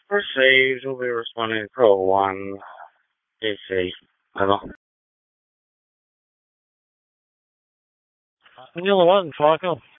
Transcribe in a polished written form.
Received. We'll be responding to call 1. DC. Over. You're the one, Michael.